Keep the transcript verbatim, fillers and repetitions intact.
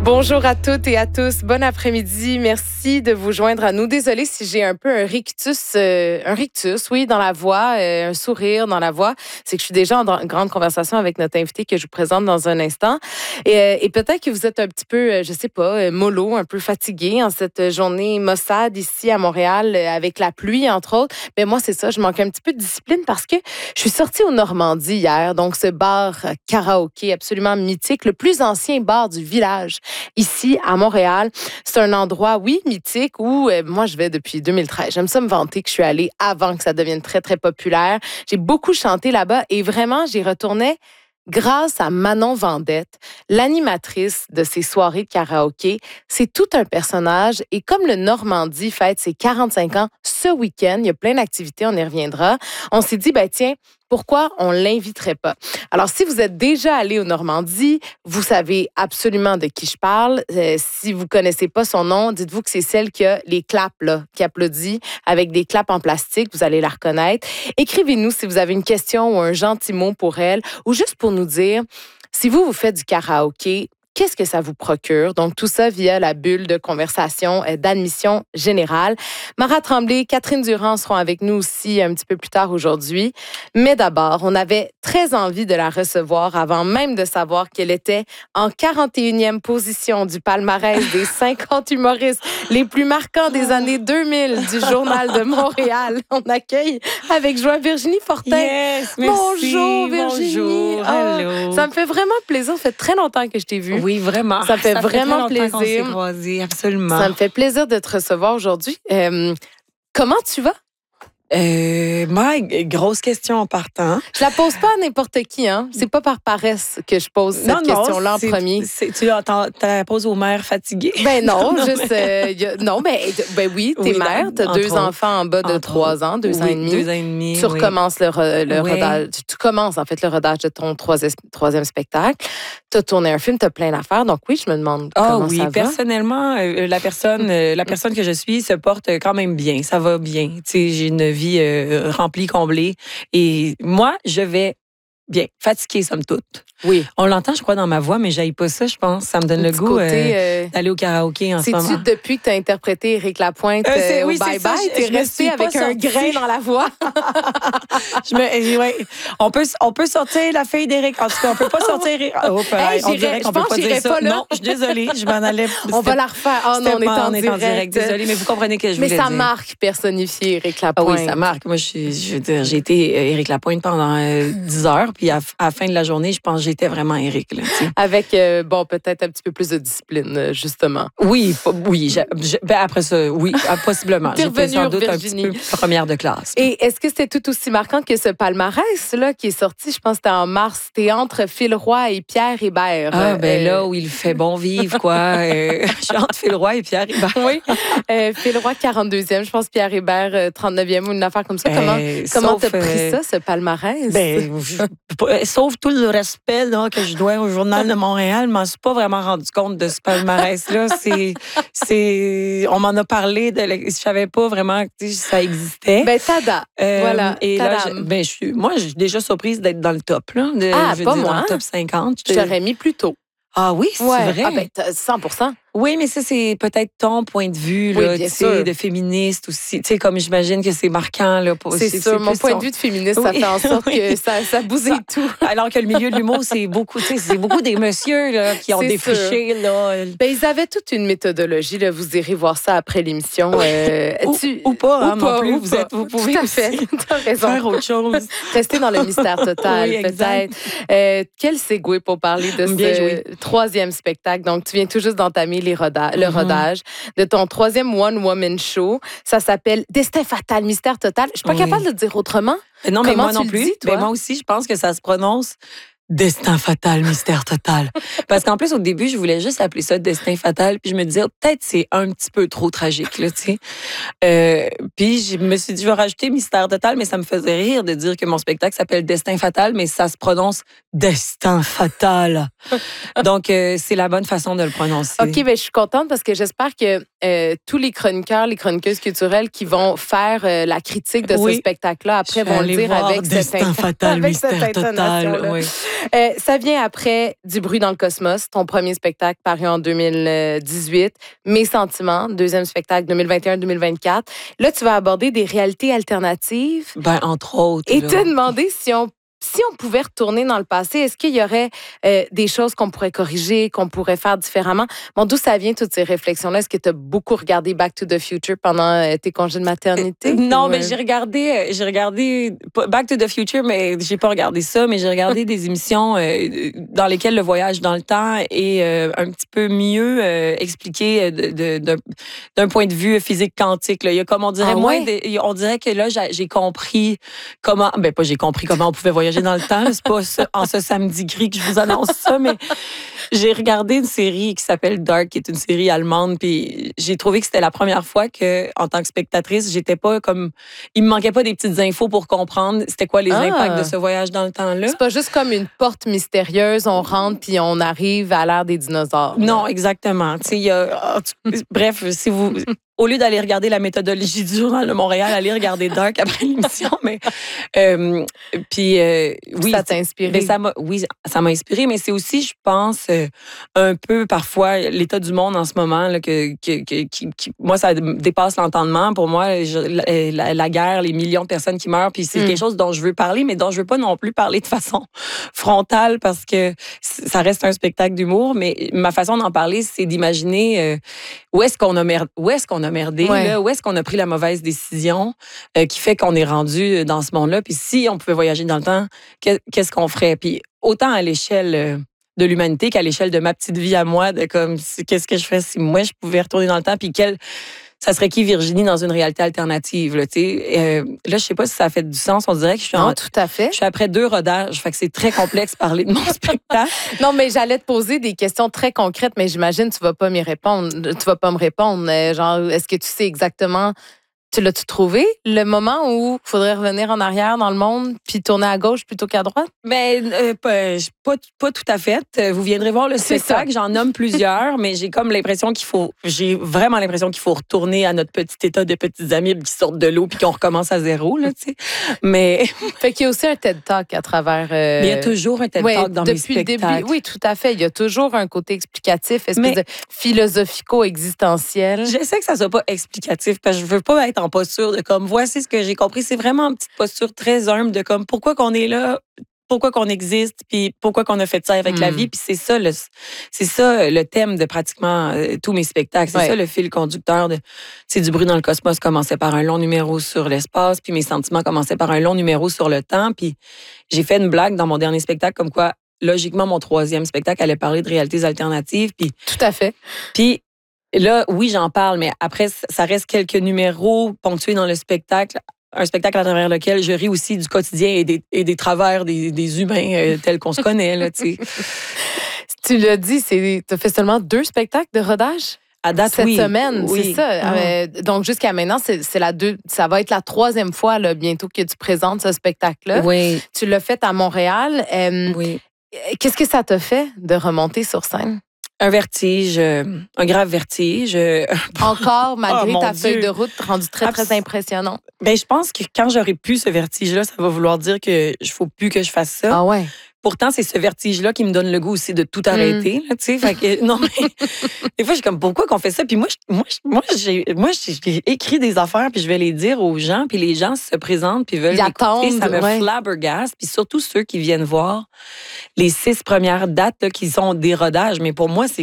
Bonjour à toutes et à tous. Bon après-midi. Merci de vous joindre à nous. Désolée si j'ai un peu un rictus, euh, un rictus, oui, dans la voix, euh, un sourire dans la voix. C'est que je suis déjà en grande conversation avec notre invité que je vous présente dans un instant. Et, euh, et peut-être que vous êtes un petit peu, euh, je sais pas, euh, mollo, un peu fatigué en cette journée maussade ici à Montréal euh, avec la pluie, entre autres. Mais moi, c'est ça, je manque un petit peu de discipline parce que je suis sortie au Normandie hier, donc ce bar karaoké absolument mythique, le plus ancien bar du village. Ici, à Montréal, c'est un endroit, oui, mythique, où euh, moi, je vais depuis deux mille treize. J'aime ça me vanter que je suis allée avant que ça devienne très, très populaire. J'ai beaucoup chanté là-bas et vraiment, j'y retournais grâce à Manon Vendette, l'animatrice de ces soirées de karaoké. C'est tout un personnage et comme le Normandie fête ses quarante-cinq ans ce week-end, il y a plein d'activités, on y reviendra. On s'est dit, ben tiens, pourquoi on l'inviterait pas? Alors, si vous êtes déjà allé au Normandie, vous savez absolument de qui je parle. Euh, si vous connaissez pas son nom, dites-vous que c'est celle qui a les claps, là, qui applaudit avec des claps en plastique. Vous allez la reconnaître. Écrivez-nous si vous avez une question ou un gentil mot pour elle ou juste pour nous dire si vous, vous faites du karaoké, qu'est-ce que ça vous procure? Donc, tout ça via la bulle de conversation d'admission générale. Mara Tremblay, Catherine Durand seront avec nous aussi un petit peu plus tard aujourd'hui. Mais d'abord, on avait très envie de la recevoir avant même de savoir qu'elle était en quarante et unième position du palmarès des cinquante humoristes les plus marquants des années deux mille du Journal de Montréal. On accueille avec joie Virginie Fortin. Yes, merci. Bonjour Virginie. Bonjour, allô. Oh, ça me fait vraiment plaisir. Ça fait très longtemps que je t'ai vue. Oui, vraiment. Ça fait ça vraiment fait très longtemps plaisir. qu'on s'est croisés, absolument. Ça me fait plaisir de te recevoir aujourd'hui. Euh, comment tu vas? Euh, moi, grosse question en partant. Je la pose pas à n'importe qui, hein. C'est pas par paresse que je pose cette non, question-là non, en c'est, premier. C'est, tu la, la poses aux mères fatiguées. Ben non, juste... Euh, y a, non, ben, ben oui, t'es oui, mère, t'as deux autres. enfants en bas de trois ans, deux oui, ans et demi. Deux ans et demi, Tu recommences oui. le, re, le oui. rodage. Tu, tu commences, en fait, le rodage de ton troisième, troisième spectacle. T'as tourné un film, t'as plein d'affaires. Donc oui, je me demande oh, comment oui, ça va. Personnellement, euh, la personne euh, la personne que je suis se porte quand même bien. Ça va bien. Tu sais, j'ai une vie euh, remplie, comblée. Et moi, je vais bien. Fatiguée, somme toute. Oui. On l'entend, je crois, dans ma voix, mais j'haïs pas ça, je pense. Ça me donne Un le petit goût côté, euh, euh, d'aller au karaoké en ce moment. C'est-tu depuis que tu as interprété Éric Lapointe Euh, c'est- euh, oui, au c'est ça. bye-bye? Je- T'es je me resté suis pas avec un sortie. grain dans la voix? Je me, eh, ouais. on, peut, on peut sortir la fille d'Éric. En tout cas, on peut pas sortir Éric. Oh, Hey, on j'irais- dirait je qu'on peut pense pas que dire j'irais ça. pas là. Non, je suis désolée. Je m'en allais. On va la refaire. Oh non, on est en, on est direct. en direct. Désolée, mais vous comprenez que je Mais voulais ça dire. marque personnifié, Éric Ah Lapointe. oui, ça marque. Moi, je, suis- je veux dire, j'ai été euh, Éric Lapointe pendant euh, dix heures, puis à, à la fin de la journée, je pense que j'étais vraiment Éric. Là, tu sais. Avec, euh, bon, peut-être un petit peu plus de discipline, euh, justement. Oui, pas- oui. j'ai- j'ai- ben après ça, oui, ah, possiblement. T'es J'étais revenue, sans doute Virginie. un petit peu première de classe. Et est-ce que c'était tout aussi marquant que ce palmarès-là qui est sorti, je pense que c'était en mars, c'était entre Phil Roy et Pierre Hébert. Ah, ben Euh, là où il fait bon vivre, quoi. euh, je suis entre Phil Roy et Pierre Hébert. Oui. Euh, Phil Roy, quarante-deuxième, je pense Pierre Hébert, euh, trente-neuvième ou une affaire comme ça. Comment Euh, comment sauf, t'as pris euh, ça, ce palmarès? Ben, je- euh, sauf tout le respect là, que je dois au Journal de Montréal, je m'en suis pas vraiment rendu compte de ce palmarès-là. C'est, c'est, on m'en a parlé, de, je savais pas vraiment que ça existait. Ben, tada. Euh, voilà, Et là, tadam. je, ben, je suis, moi, je suis déjà surprise d'être dans le top. Là, de, Ah, je veux pas dire, moi. dans le top cinquante. Je t'aurais mis plus tôt. Ah oui, c'est Ouais. vrai. Ah ben, t'as cent pour cent. Oui, mais ça, c'est peut-être ton point de vue, Oui, là, bien tu sais, sûr. de féministe aussi. Tu sais, comme j'imagine que c'est marquant. Là, pour, C'est sûr. Mon plus point ton- de vue de féministe, ça Oui. fait en sorte que Oui. ça, ça bousille Ça- tout. Alors que le milieu de l'humour, c'est beaucoup, tu sais, c'est beaucoup des messieurs là, qui ont C'est défriché. Là, Ben, ils avaient toute une méthodologie. Là. Vous irez voir ça après l'émission. Euh, ou, tu- ou pas, hein, ou pas, non plus. ou Vous, pas. êtes, vous pouvez Tout à fait. aussi T'as raison. faire autre chose. Rester dans le mystère total, Oui, exact. peut-être. Euh, quel segue pour parler de Bien ce joué. troisième spectacle. Donc, tu viens tout juste d'entamer les roda- le Mhm. rodage de ton troisième one-woman show. Ça s'appelle Destin fatal, mystère total. Je suis pas Oui. capable de le dire autrement. Ben non, mais Comment moi tu non le plus. dis, toi? Ben moi aussi, je pense que ça se prononce Destin fatal, mystère total. Parce qu'en plus, au début, je voulais juste appeler ça Destin fatal, puis je me disais, peut-être c'est un petit peu trop tragique, là, tu sais. Euh, puis je me suis dit, je vais rajouter mystère total, mais ça me faisait rire de dire que mon spectacle s'appelle Destin fatal, mais ça se prononce Destin fatal. Donc, euh, c'est la bonne façon de le prononcer. OK, ben, je suis contente parce que j'espère que euh, tous les chroniqueurs, les chroniqueuses culturelles qui vont faire euh, la critique de Oui. ce spectacle-là, après, Je vais vont le aller dire voir avec cette, Destin in- fatal, avec cette mystère total. intonation-là. Oui. Euh, ça vient après Du bruit dans le cosmos, ton premier spectacle paru en deux mille dix-huit. Mes sentiments, deuxième spectacle deux mille vingt et un deux mille vingt-quatre. Là, tu vas aborder des réalités alternatives. Ben, entre autres. Et là. te demander si on Si on pouvait retourner dans le passé, est-ce qu'il y aurait euh, des choses qu'on pourrait corriger, qu'on pourrait faire différemment? Bon, d'où ça vient, toutes ces réflexions-là? Est-ce que tu as beaucoup regardé Back to the Future pendant euh, tes congés de maternité? Euh, non, ou, mais euh... j'ai regardé, j'ai regardé Back to the Future, mais j'ai pas regardé ça, mais j'ai regardé des émissions euh, dans lesquelles le voyage dans le temps est euh, un petit peu mieux euh, expliqué de, de, de, d'un point de vue physique quantique. Là. Il y a comme on dirait ah, moins, ouais? de, on dirait que là j'ai, j'ai compris comment, ben pas j'ai compris comment on pouvait voyager dans le temps. Là. C'est pas ça, en ce samedi gris que je vous annonce ça, mais j'ai regardé une série qui s'appelle Dark, qui est une série allemande, puis j'ai trouvé que c'était la première fois que, en tant que spectatrice, j'étais pas comme, il me manquait pas des petites infos pour comprendre c'était quoi les Ah. impacts de ce voyage dans le temps-là. C'est pas juste comme une porte mystérieuse, on rentre puis on arrive à l'ère des dinosaures. Là. Non, exactement. Tu sais, il y a, bref, si vous au lieu d'aller regarder la méthodologie du Journal de Montréal, allez regarder Dark après l'émission. Mais euh, puis euh, oui, ça t'a inspiré. Mais ça m'a, oui, ça m'a inspiré. Mais c'est aussi, je pense, euh, un peu parfois l'état du monde en ce moment là, que, que, que qui, qui, moi ça dépasse l'entendement. Pour moi, je, la, la guerre, les millions de personnes qui meurent, puis c'est mm. quelque chose dont je veux parler, mais dont je veux pas non plus parler de façon frontale parce que ça reste un spectacle d'humour. Mais ma façon d'en parler, c'est d'imaginer euh, où est-ce qu'on a merdé, où est-ce qu'on a merdé, ouais. là, où est-ce qu'on a pris la mauvaise décision euh, qui fait qu'on est rendu dans ce monde-là. Puis si on pouvait voyager dans le temps, qu'est-ce qu'on ferait? Puis autant à l'échelle de l'humanité qu'à l'échelle de ma petite vie à moi, de comme, qu'est-ce que je ferais si moi, je pouvais retourner dans le temps, puis quel... Ça serait qui Virginie dans une réalité alternative, là, tu sais. Euh, là, je sais pas si ça fait du sens. On dirait que je suis non, en... tout à fait. Je suis après deux rodages, fait que c'est très complexe parler de mon spectacle. Non, mais j'allais te poser des questions très concrètes, mais j'imagine que tu vas pas m'y répondre. Tu vas pas me répondre. Genre, est-ce que tu sais exactement... Tu l'as-tu trouvé, le moment où il faudrait revenir en arrière dans le monde puis tourner à gauche plutôt qu'à droite? Mais euh, pas, pas, pas tout à fait. Vous viendrez voir le C'est spectacle. ça. J'en nomme plusieurs, mais j'ai comme l'impression qu'il faut... J'ai vraiment l'impression qu'il faut retourner à notre petit état de petites amibes qui sortent de l'eau puis qu'on recommence à zéro, là, tu sais. Mais... Fait qu'il y a aussi un TED Talk à travers... Euh... Mais il y a toujours un TED ouais, Talk dans mes spectacles. Depuis le début, oui, tout à fait. Il y a toujours un côté explicatif, espèce mais... de philosophico-existentiel. J'essaie que ça soit pas explicatif parce que je veux pas être en posture de comme voici ce que j'ai compris. C'est vraiment une petite posture très humble de comme pourquoi qu'on est là, pourquoi qu'on existe, puis pourquoi qu'on a fait ça avec mm. la vie. Puis c'est ça le, c'est ça le thème de pratiquement euh, tous mes spectacles. C'est ouais. ça le fil conducteur de, c'est Du bruit dans le cosmos commençait par un long numéro sur l'espace, puis Mes sentiments commençaient par un long numéro sur le temps. Puis j'ai fait une blague dans mon dernier spectacle comme quoi logiquement mon troisième spectacle allait parler de réalités alternatives. Puis tout à fait. Puis là, oui, j'en parle, mais après, ça reste quelques numéros ponctués dans le spectacle. Un spectacle à travers lequel je ris aussi du quotidien et des, et des travers des, des humains euh, tels qu'on se connaît, là, tu sais. Tu l'as dit, tu as fait seulement deux spectacles de rodage? À date, cette oui. semaine, oui. c'est ça. Mmh. Euh, donc, jusqu'à maintenant, c'est, c'est la deux, ça va être la troisième fois là, bientôt que tu présentes ce spectacle-là. Oui. Tu l'as fait à Montréal. Euh, oui. Qu'est-ce que ça t'a fait de remonter sur scène? Un vertige, euh, un grave vertige. Euh, Encore, malgré oh, ta Dieu. feuille de route rendue très, très Abs- impressionnante. Ben, je pense que quand j'aurai plus ce vertige-là, ça va vouloir dire que je faut plus que je fasse ça. Ah ouais. Pourtant, c'est ce vertige-là qui me donne le goût aussi de tout arrêter. Mm. Là, tu sais, fait que, non, mais des fois, je suis comme, pourquoi qu'on fait ça? Puis moi, je, moi, je, moi, j'ai, moi, j'ai écrit des affaires, puis je vais les dire aux gens, puis les gens se présentent, puis veulent m'écouter. Ça me ouais. flabbergasse. Puis surtout ceux qui viennent voir les six premières dates là, qui sont des rodages. Mais pour moi, c'est